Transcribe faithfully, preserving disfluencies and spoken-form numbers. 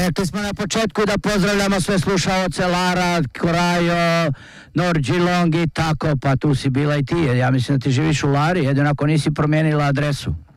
Rekli smo na početku da pozdravljamo sve slušaoce Lara, Korajo, Nordžilong i tako, pa tu si bila i ti. Ja mislim da ti živiš u Lari, jedino ako nisi promijenila adresu.